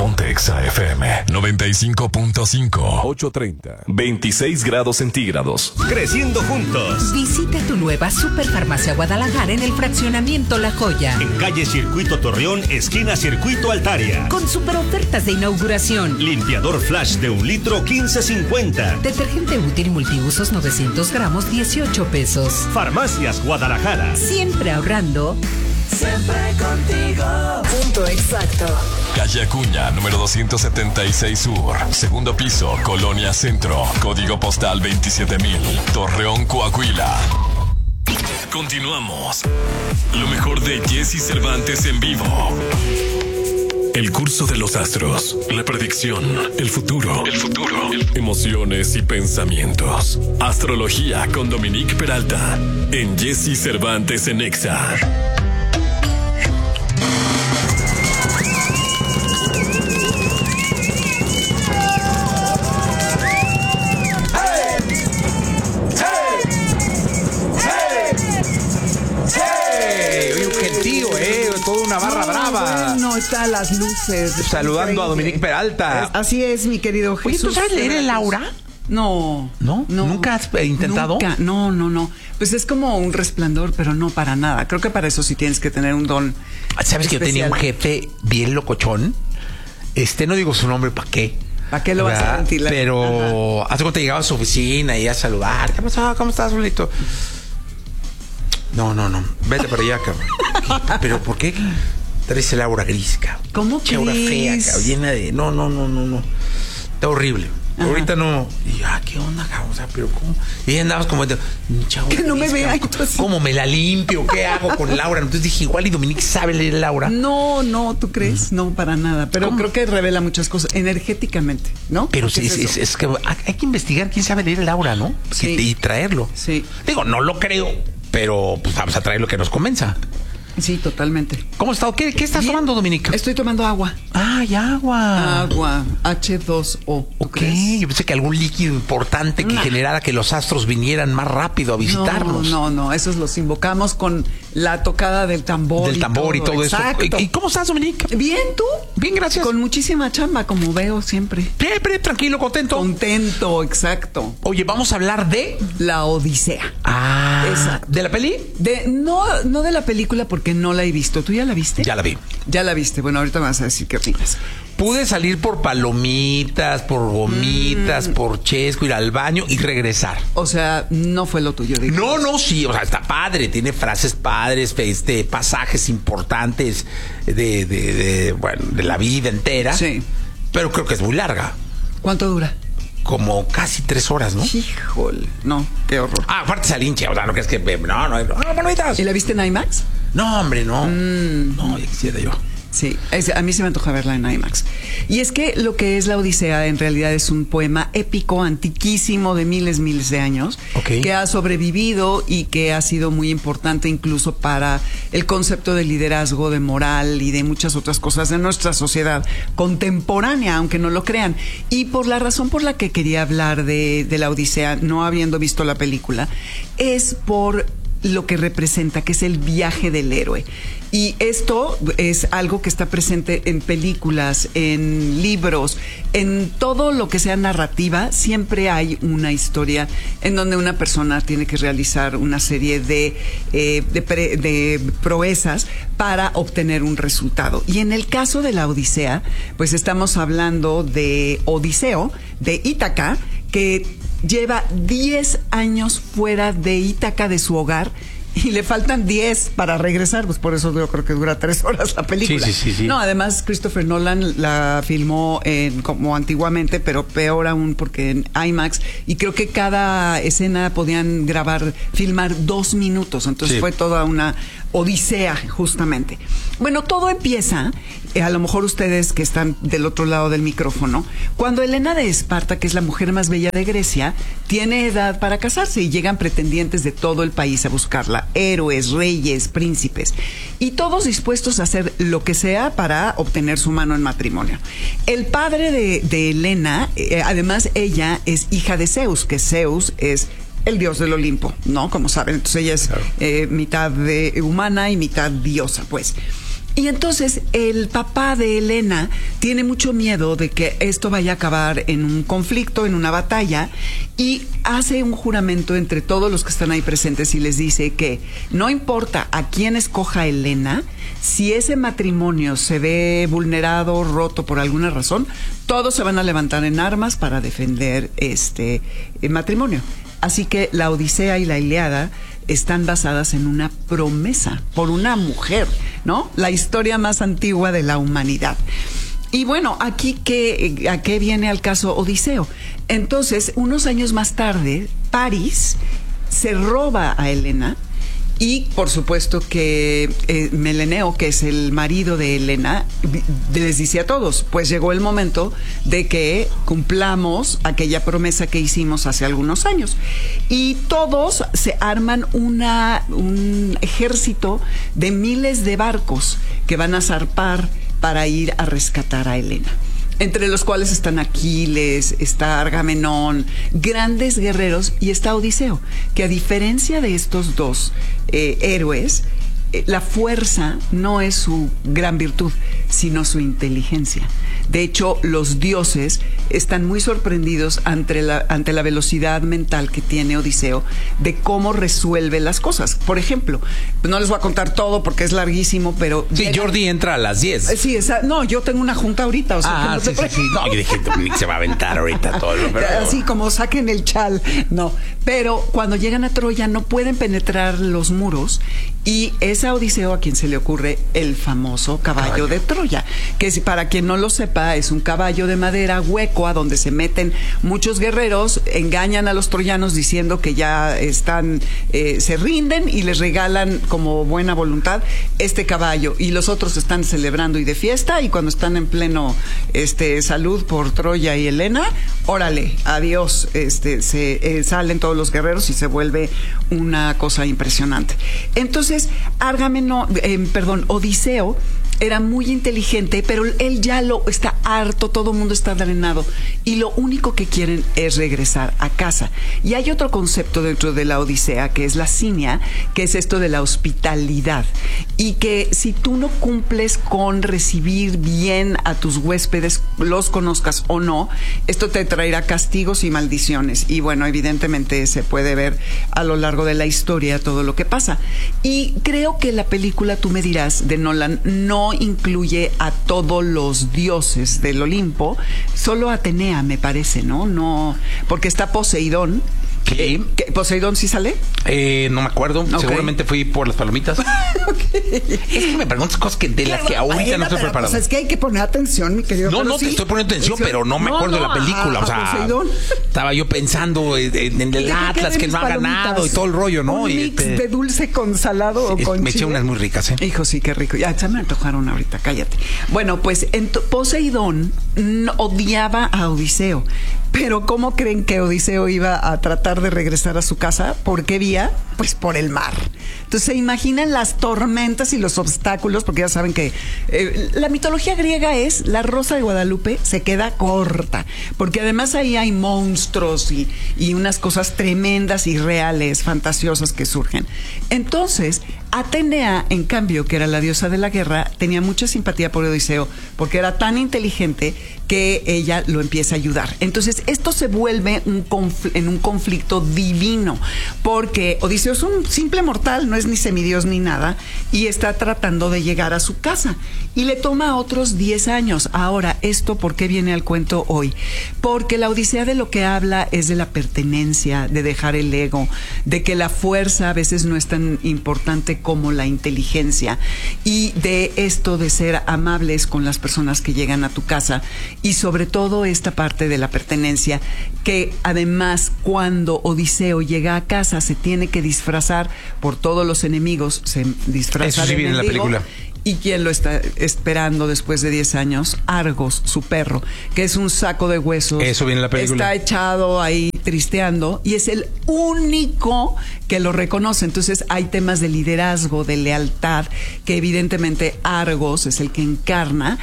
Ponte Exa FM 95.5. 8:30. 26 grados centígrados. Creciendo juntos. Visita tu nueva Superfarmacia Guadalajara en el fraccionamiento La Joya. En calle Circuito Torreón, esquina Circuito Altaria. Con super ofertas de inauguración. Limpiador Flash de 1 litro, 15.50. Detergente útil multiusos 900 gramos, 18 pesos. Farmacias Guadalajara. Siempre ahorrando. Siempre contigo. Punto exacto. Calle Acuña, número 276 Sur. Segundo piso, Colonia Centro. Código postal 27000. Torreón, Coahuila. Continuamos. Lo mejor de Jesse Cervantes en vivo. El curso de los astros, la predicción, el futuro, emociones y pensamientos. Astrología con Dominique Peralta en Jesse Cervantes en Exa. Toda una barra brava. No, está a las luces. Saludando a Dominique Peralta. Así es, mi querido Jesús. Oye, ¿tú sabes leer el aura? No. ¿No? ¿Nunca has intentado? Nunca, no. Pues es como un resplandor, pero no para nada. Creo que para eso sí tienes que tener un don. ¿Sabes que yo tenía un jefe bien locochón? No digo su nombre, ¿para qué? ¿Para qué lo vas a ventilar? Pero hace cuando llegaba a su oficina y a saludar. ¿Qué pasó? ¿Cómo estás, Solito? No. Vete para allá, cabrón. ¿Pero por qué traes el aura gris, cabrón? ¿Cómo que aura fea, cabrón? Llena de... No. Está horrible. Ajá. Ahorita no... Y ¿qué onda, cabrón? O sea, pero ¿cómo? Y andabas como... Que no me vea. ¿Cómo me la limpio? ¿Qué hago con el aura? Entonces dije, igual y Dominique sabe leer el aura. No, ¿tú crees? No, para nada. Pero ¿cómo? Creo que revela muchas cosas energéticamente, ¿no? Pero sí, es que hay que investigar quién sabe leer el aura, ¿no? Sí. Y traerlo. Sí. Digo, no lo creo, pero pues vamos a traer lo que nos convenza. Sí, totalmente. ¿Cómo estás? ¿Qué estás tomando, Dominique? Estoy tomando agua. ¡Ay, agua! Agua, H2O. Ok, yo pensé que algún líquido importante que generara que los astros vinieran más rápido a visitarnos. No, esos los invocamos con la tocada del tambor. Del tambor y todo eso. ¿Y cómo estás, Dominique? Bien, ¿tú? Bien, gracias. Con muchísima chamba, como veo siempre. Siempre, tranquilo, contento. Contento, exacto. Oye, vamos a hablar de... La Odisea. Exacto. ¿De la peli? No de la película, porque no la he visto. ¿Tú ya la viste? Ya la vi. Ya la viste. Bueno, ahorita me vas a decir qué opinas. Pude salir por palomitas, por gomitas, por chesco, ir al baño y regresar. O sea, no fue lo tuyo, digo. No, sí, o sea, está padre, tiene frases padres, pasajes importantes de la vida entera. Sí. Pero creo que es muy larga. ¿Cuánto dura? Como casi 3 horas, ¿no? Híjole, no, qué horror. Aparte se hincha, o sea, no crees que... No, palomitas. ¿Y la viste en IMAX? No, hombre, no. No, ya quisiera yo. Sí, a mí se me antoja verla en IMAX. Y es que lo que es la Odisea en realidad es un poema épico, antiquísimo, de miles de años, que ha sobrevivido y que ha sido muy importante incluso para el concepto de liderazgo, de moral y de muchas otras cosas de nuestra sociedad contemporánea, aunque no lo crean. Y por la razón por la que quería hablar de la Odisea, no habiendo visto la película, es por lo que representa, que es el viaje del héroe. Y esto es algo que está presente en películas, en libros, en todo lo que sea narrativa. Siempre hay una historia en donde una persona tiene que realizar una serie de proezas para obtener un resultado. Y en el caso de la Odisea, pues estamos hablando de Odiseo, de Ítaca, que lleva 10 años fuera de Ítaca, de su hogar, y le faltan 10 para regresar, pues por eso yo creo que dura 3 horas la película. Sí. No, además Christopher Nolan la filmó como antiguamente, pero peor aún porque en IMAX, y creo que cada escena podían filmar 2 minutos, entonces fue toda una odisea justamente. Bueno, todo empieza, a lo mejor ustedes que están del otro lado del micrófono, cuando Helena de Esparta, que es la mujer más bella de Grecia, tiene edad para casarse y llegan pretendientes de todo el país a buscarla, héroes, reyes, príncipes, y todos dispuestos a hacer lo que sea para obtener su mano en matrimonio. El padre de Helena, además ella es hija de Zeus, que Zeus es el dios del Olimpo, ¿no? Como saben, entonces ella es mitad humana y mitad diosa, pues. Y entonces el papá de Helena tiene mucho miedo de que esto vaya a acabar en un conflicto, en una batalla, y hace un juramento entre todos los que están ahí presentes y les dice que no importa a quién escoja Helena, si ese matrimonio se ve vulnerado, roto por alguna razón, todos se van a levantar en armas para defender este matrimonio. Así que la Odisea y la Ilíada están basadas en una promesa por una mujer, ¿no? La historia más antigua de la humanidad. Y bueno, aquí ¿a qué viene al caso Odiseo? Entonces, unos años más tarde, París se roba a Helena. Y por supuesto que Meleneo, que es el marido de Helena, les dice a todos, pues llegó el momento de que cumplamos aquella promesa que hicimos hace algunos años. Y todos se arman un ejército de miles de barcos que van a zarpar para ir a rescatar a Helena. Entre los cuales están Aquiles, está Agamenón, grandes guerreros, y está Odiseo, que a diferencia de estos dos héroes, la fuerza no es su gran virtud, sino su inteligencia. De hecho, los dioses están muy sorprendidos ante la velocidad mental que tiene Odiseo de cómo resuelve las cosas. Por ejemplo, no les voy a contar todo porque es larguísimo, pero... Sí, Jordi entra a las 10. Sí, no, yo tengo una junta ahorita. O sea, sí. No, yo dije, se va a aventar ahorita todo. Pero... Así como saquen el chal. No, pero cuando llegan a Troya no pueden penetrar los muros, y es a Odiseo a quien se le ocurre el famoso caballo de Troya, que para quien no lo sepa, es un caballo de madera hueco a donde se meten muchos guerreros, engañan a los troyanos diciendo que ya están, se rinden, y les regalan como buena voluntad este caballo, y los otros están celebrando y de fiesta, y cuando están en pleno salud por Troya y Helena, órale, adiós, salen todos los guerreros y se vuelve una cosa impresionante. Entonces, Odiseo era muy inteligente, pero él ya está harto, todo el mundo está drenado, y lo único que quieren es regresar a casa. Y hay otro concepto dentro de la Odisea, que es la cinia, que es esto de la hospitalidad, y que si tú no cumples con recibir bien a tus huéspedes, los conozcas o no, esto te traerá castigos y maldiciones. Y bueno, evidentemente se puede ver a lo largo de la historia todo lo que pasa. Y creo que la película, tú me dirás, de Nolan, no incluye a todos los dioses del Olimpo, solo Atenea, me parece, ¿no? No, porque está Poseidón. ¿Qué? ¿Poseidón sí sale? No me acuerdo. Okay. Seguramente fui por las palomitas. Okay. Es que me preguntas cosas de las que ahorita no estoy preparado. O sea, es que hay que poner atención, mi querido. No, te estoy poniendo atención, pero no me acuerdo de la película. O sea, Poseidón. Estaba yo pensando en el Atlas que no ha ganado y todo el rollo, ¿no? Un mix de dulce con salado o con me eché unas muy ricas, ¿eh? Hijo, sí, qué rico. Ya se me antojaron ahorita, cállate. Bueno, pues Poseidón odiaba a Odiseo. Pero ¿cómo creen que Odiseo iba a tratar de regresar a su casa? ¿Por qué vía? Pues por el mar. Entonces se imaginan las tormentas y los obstáculos, porque ya saben que la mitología griega es la Rosa de Guadalupe se queda corta, porque además ahí hay monstruos y unas cosas tremendas y reales, fantasiosas que surgen. Entonces, Atenea, en cambio, que era la diosa de la guerra, tenía mucha simpatía por Odiseo, porque era tan inteligente que ella lo empieza a ayudar. Entonces, esto se vuelve en un conflicto divino, porque Odiseo es un simple mortal, no es ni semidios ni nada, y está tratando de llegar a su casa. Y le toma otros 10 años. Ahora, ¿esto por qué viene al cuento hoy? Porque la Odisea de lo que habla es de la pertenencia, de dejar el ego, de que la fuerza a veces no es tan importante como la inteligencia, y de esto de ser amables con las personas que llegan a tu casa, y sobre todo esta parte de la pertenencia, que además cuando Odiseo llega a casa se tiene que disfrazar por todos los enemigos, se disfraza eso sí de viene en la película. ¿Y quién lo está esperando después de 10 años? Argos, su perro, que es un saco de huesos. Eso viene en la película. Está echado ahí tristeando y es el único que lo reconoce. Entonces hay temas de liderazgo, de lealtad, que evidentemente Argos es el que encarna.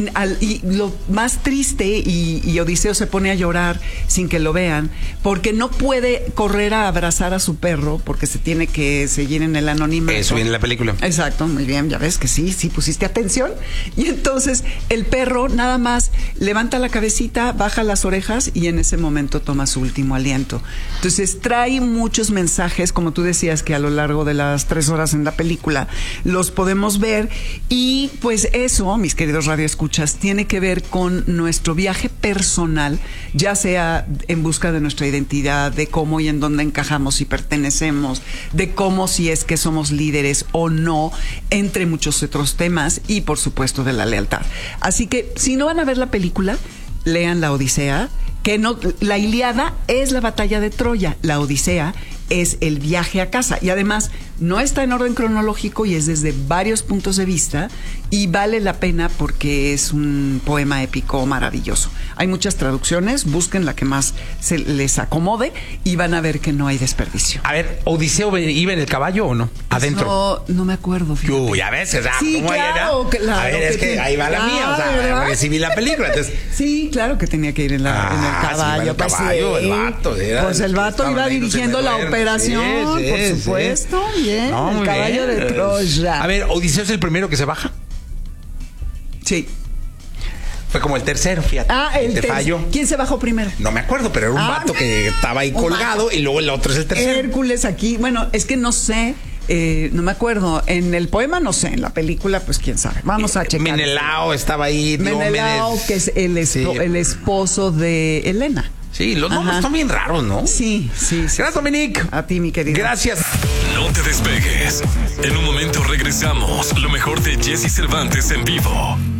Y lo más triste, y Odiseo se pone a llorar sin que lo vean, porque no puede correr a abrazar a su perro, porque se tiene que seguir en el anonimato. Eso viene en la película. Exacto, muy bien, ya ves que sí si pusiste atención. Y entonces el perro nada más levanta la cabecita, baja las orejas y en ese momento toma su último aliento. Entonces trae muchos mensajes, como tú decías, que a lo largo de las 3 horas en la película los podemos ver. Y pues eso, mis queridos radioescuchas, tiene que ver con nuestro viaje personal, ya sea en busca de nuestra identidad, de cómo y en dónde encajamos y pertenecemos, de cómo si es que somos líderes o no, entre muchos otros temas, y por supuesto de la lealtad. Así que si no van a ver la película, lean La Odisea, que no, la Ilíada es la batalla de Troya, la Odisea es el viaje a casa, y además no está en orden cronológico y es desde varios puntos de vista, y vale la pena porque es un poema épico maravilloso. Hay muchas traducciones, busquen la que más se les acomode y van a ver que no hay desperdicio. A ver, ¿Odiseo iba en el caballo o no? Adentro. No me acuerdo. Fíjate. Uy, a veces, sí, ¿cómo claro, a ver, es que ahí va la mía, o sea, recibí la película, entonces... Sí, claro que tenía que ir en el caballo. Sí, el caballo, el vato. Pues el vato iba dirigiendo la operación, por supuesto, bien, no, el caballo de Troya. A ver, ¿Odiseo es el primero que se baja? Sí. Fue como el tercero, fíjate. El fallo. ¿Quién se bajó primero? No me acuerdo, pero era un vato que estaba ahí colgado y luego el otro es el tercero. Hércules aquí, bueno, es que no sé, no me acuerdo. En el poema no sé, en la película pues quién sabe. Vamos a checar. Menelao estaba ahí. Menelao, que es el esposo de Helena. Sí, los nombres están bien raros, ¿no? Sí. Gracias, Dominique. A ti, mi querido. Gracias. No te despegues. En un momento regresamos. Lo mejor de Jesse Cervantes en vivo.